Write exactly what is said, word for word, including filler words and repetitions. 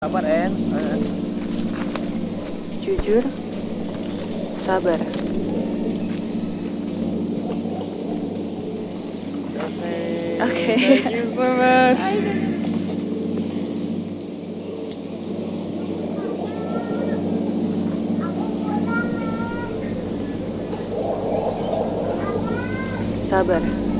Sabar, En. Eh, Jujur, sabar. Okay. Okay. Thank you so much. Sabar.